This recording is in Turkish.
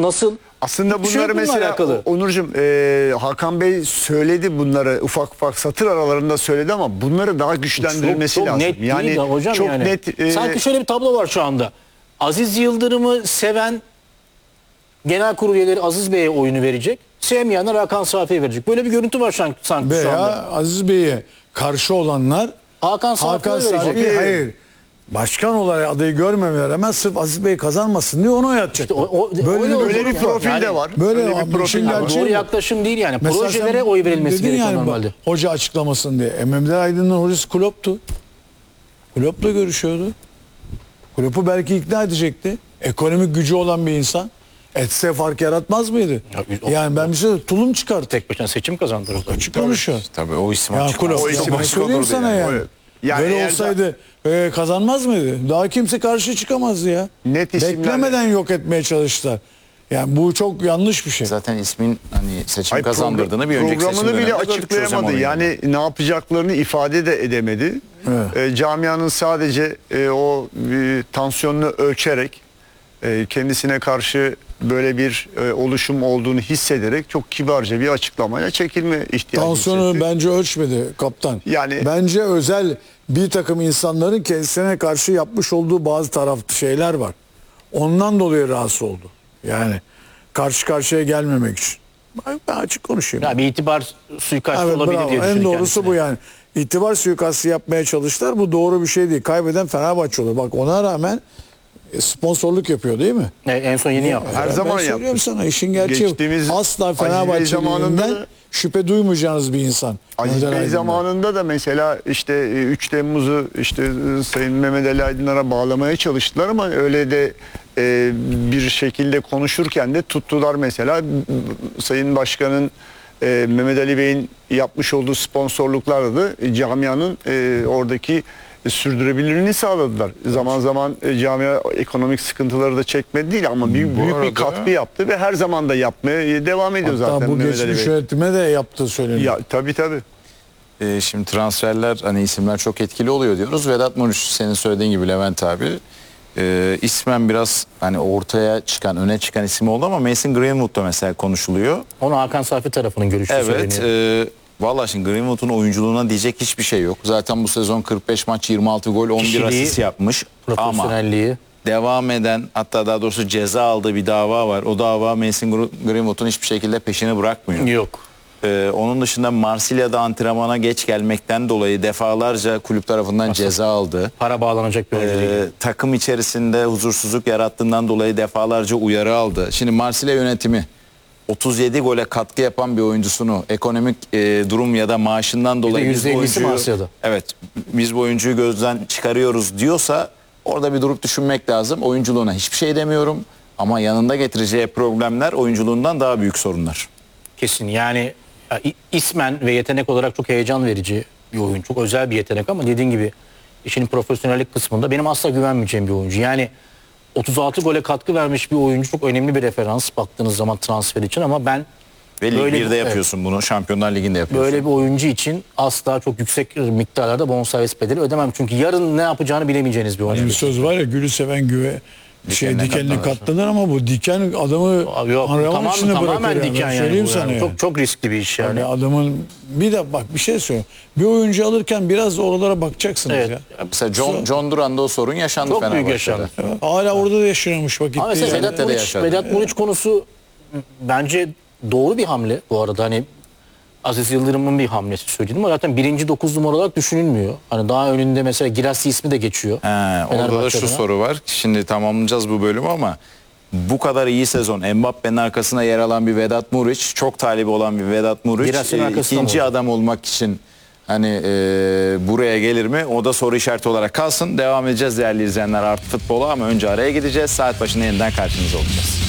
nasıl? Aslında Bir şey yok bunları bununla mesela alakalı. Onurcuğum, Hakan Bey söyledi bunları, ufak ufak satır aralarında söyledi ama bunları daha güçlendirilmesi çok lazım. net Yani değil de hocam çok yani. net. Sanki şöyle bir tablo var şu anda. Aziz Yıldırım'ı seven genel kurul üyeleri Aziz Bey'e oyunu verecek. Sevmeyenler Hakan Safi'ye verecek. Böyle bir görüntü var sanki şu Veya anda. Aziz Bey'e karşı olanlar Hakan Hakan Safi'ye verecek. Safi'yi hayır. Başkan olarak adayı görmemeler hemen sırf Aziz Bey kazanmasın diye ona oy atacak. Böyle bir profil de var. Böyle Öyle bir profil de var. gerçeği Doğru var. yaklaşım değil yani. Mesela Projelere sen oy verilmesi dedin gerekiyor yani normalde. Hoca açıklamasın diye. Mehmet Aydın'ın hocası Klopp'tu. Klopp'la görüşüyordu. Klopp'u belki ikna edecekti. Ekonomik gücü olan bir insan. Etse fark yaratmaz mıydı? Yani ben bir şey tulum çıkarttı. Tek başına seçim kazandırır. Açık konuşuyor. Tabii o isim Ya açık. Klopp, O isim ben açık söyleyeyim olurdu sana yani. yani. Evet. Yani Böyle eğer olsaydı kazanmaz mıydı? Daha kimse karşı çıkamazdı ya. Net isimler- Beklemeden yok etmeye çalıştılar. Yani bu çok yanlış bir şey. Zaten ismin hani seçim Ay, kazandırdığını bir önceki seçim programını bile döneminde gördük, çözem açıklayamadı. olayını. Yani ne yapacaklarını ifade de edemedi. Camianın sadece o tansiyonunu ölçerek kendisine karşı böyle bir oluşum olduğunu hissederek çok kibarca bir açıklamaya çekilme ihtiyacı Tansiyonu hissetti. bence ölçmedi kaptan. Yani- bence özel bir takım insanların kendisine karşı yapmış olduğu bazı şeyler var. Ondan dolayı rahatsız oldu. Yani karşı karşıya gelmemek için. Ben açık konuşayım. Ya bir itibar suikastı Evet, olabilir bravo. diye En düşündüm doğrusu kendisine. bu yani. İtibar suikastı yapmaya çalıştılar. Bu doğru bir şey değil. Kaybeden Fenerbahçe olur. Bak ona rağmen sponsorluk yapıyor değil mi? En son yeni yaptı. Her Ben zaman söylüyorum yaptı. sana işin gerçeği. Geçtiğimiz Asla Aziz Bey Fenerbahçeliğinden zamanında- şüphe duymayacağınız bir insan. Aziz Önder Bey Aydın'dan. zamanında da mesela işte 3 Temmuz'u işte Sayın Mehmet Ali Aydınlar'a bağlamaya çalıştılar ama öyle de bir şekilde konuşurken de tuttular mesela Sayın Başkan'ın Mehmet Ali Bey'in yapmış olduğu sponsorluklarla da camianın oradaki sürdürülebilirliğini sağladılar. Zaman zaman camia ekonomik sıkıntıları da çekmedi değil ama büyük bir arada- katkı yaptı ve her zaman da yapmaya devam ediyor Hatta zaten bu Mehmet Ali geçmiş Bey. yönetime de yaptığı söyleniyor. Ya tabii. Şimdi transferler hani isimler çok etkili oluyor diyoruz. Vedat Muriç senin söylediğin gibi Levent abi ismen biraz hani ortaya çıkan öne çıkan isim oldu ama Mason Greenwood da mesela konuşuluyor. Onu Hakan Safi tarafının görüşü Evet. söyleniyor. Vallahi şimdi Greenwood'un oyunculuğuna diyecek hiçbir şey yok. Zaten bu sezon 45 maç 26 gol 11 Kişiliği, asist yapmış. Ama Profesyonelliği. devam eden hatta daha doğrusu ceza aldığı bir dava var. O dava Mason Greenwood'un hiçbir şekilde peşini bırakmıyor. Yok. Onun dışında Marsilya'da antrenmana geç gelmekten dolayı defalarca kulüp tarafından ceza aldı. Para bağlanacak bir oyuncu değil. Takım içerisinde huzursuzluk yarattığından dolayı defalarca uyarı aldı. Şimdi Marsilya yönetimi 37 gole katkı yapan bir oyuncusunu ekonomik durum ya da maaşından dolayı biz bu %50'si oyuncuyu, Marsilya'da. evet, biz bu oyuncuyu gözden çıkarıyoruz diyorsa orada bir durup düşünmek lazım. Oyunculuğuna hiçbir şey demiyorum ama yanında getireceği problemler oyunculuğundan daha büyük sorunlar. Kesin yani ismen ve yetenek olarak çok heyecan verici bir oyun. Çok özel bir yetenek ama dediğin gibi işin profesyonellik kısmında benim asla güvenmeyeceğim bir oyuncu. Yani 36 gole katkı vermiş bir oyuncu çok önemli bir referans baktığınız zaman transfer için ama ben Ve Lig böyle 1'de yapıyorsun bunu. Şampiyonlar Ligi'nde yapıyorsun. böyle bir oyuncu için asla çok yüksek miktarlarda bonservis bedeli ödemem. Çünkü yarın ne yapacağını bilemeyeceğiniz bir oyuncu. Bir söz var ya gülü seven Dikenine dikenli katlanır ama bu diken adamı Yok antrenman içinde tamamen bırakır yani. diken Ben yani. söyleyeyim bu sana yani. yani. Çok riskli bir iş yani. Yani adamın bir de bak bir şey söyleyeyim. Bir oyuncu alırken biraz oralara bakacaksınız Evet. ya. Mesela John Duran'da o sorun yaşandı Çok büyük Fenerbahçe'de. yaşandı. Hala orada da yaşanmış vakit Ama mesela değil. Vedat Cennette de Muriç, yaşadı. Vedat Muriç konusu bence doğru bir hamle bu arada. Hani Aziz Yıldırım'ın bir hamlesi söyledim ama zaten birinci 9 numara olarak düşünülmüyor. Hani daha önünde mesela Girassi ismi de geçiyor. Orada da Fenerbahçe şu adına. soru var. Şimdi tamamlayacağız bu bölümü ama bu kadar iyi sezon Mbappe'nin arkasına yer alan bir Vedat Muriç, çok talibi olan bir Vedat Muriç Girassi'nin arkasında ikinci mı? adam olmak için hani buraya gelir mi? O da soru işareti olarak kalsın. Devam edeceğiz değerli izleyenler Artı Futbol'a ama önce araya gideceğiz. Saat başında yeniden karşınızda olacağız.